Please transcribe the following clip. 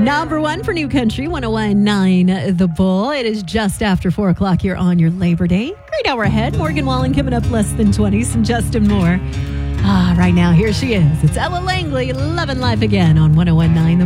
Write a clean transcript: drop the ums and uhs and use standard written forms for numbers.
Number one for New Country, 101.9 The Bull. It is just after 4 o'clock here on your Labor Day. Great hour ahead. Morgan Wallen coming up less than 20. Some Justin Moore. Right now, here she is. It's Ella Langley, Lovin' Life Again on 101.9 The